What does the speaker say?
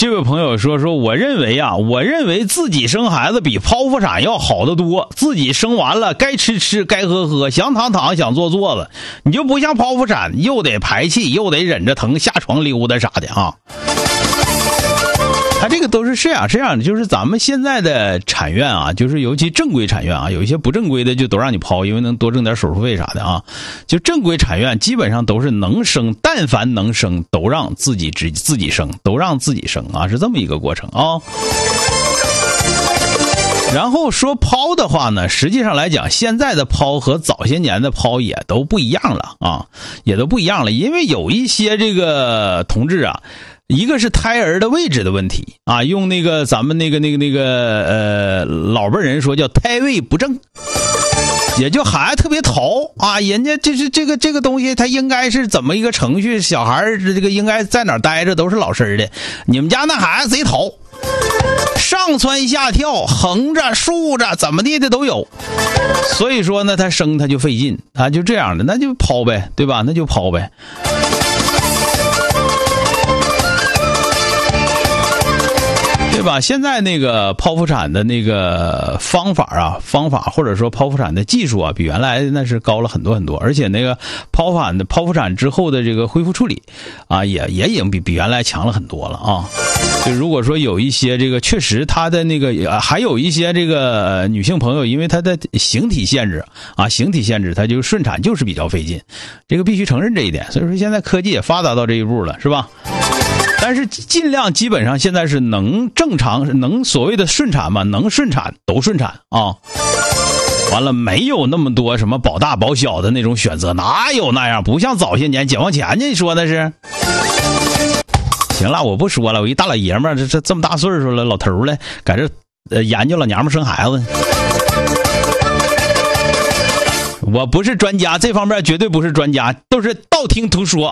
这位朋友说我认为自己生孩子比剖腹产要好得多，自己生完了该吃吃该喝喝，想躺躺想坐坐的，你就不像剖腹产又得排气又得忍着疼下床溜达啥的啊。他这个都是这样的，就是咱们现在的产院啊，就是尤其正规产院啊，有一些不正规的就都让你剖，因为能多挣点手术费啥的啊。就正规产院基本上都是能生，但凡能生都让自己生，都让自己生啊，是这么一个过程啊。然后说剖的话呢，实际上来讲，现在的剖和早些年的剖也都不一样了啊，也都不一样了，因为有一些这个同志啊。一个是胎儿的位置的问题啊，用那个咱们那个老辈人说叫胎位不正，也就孩子特别淘啊，人家这是这个东西，它应该是怎么一个程序，小孩这个应该在哪儿待着都是老实的，你们家那孩子贼淘，上蹿下跳，横着竖着怎么地的都有，所以说呢他生他就费劲啊，就这样的，那就剖呗，对吧？那就剖呗。对吧？现在那个剖腹产的那个方法或者说剖腹产的技术啊，比原来那是高了很多很多，而且那个剖腹产之后的这个恢复处理啊，也已经比原来强了很多了啊。就如果说有一些这个确实他的那个还有一些这个女性朋友，因为她的形体限制，她就顺产就是比较费劲，这个必须承认这一点。所以说现在科技也发达到这一步了，是吧？但是尽量基本上现在是能正常能所谓的顺产嘛，能顺产都顺产啊。完了没有那么多什么保大保小的那种选择，哪有那样？不像早些年解放前呢，你说的是。行了，我不说了，我一大老爷们儿，这么大岁数了，老头了，在这研究老娘们生孩子。我不是专家，这方面绝对不是专家，都是道听途说